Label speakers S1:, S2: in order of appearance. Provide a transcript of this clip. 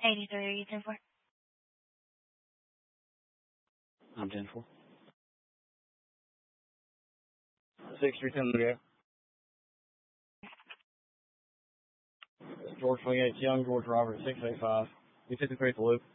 S1: 83, are you 10-4?
S2: I'm 10-4.
S3: 6-3-10 to go. George 28 Young, George Robert 685. You 53 at the loop.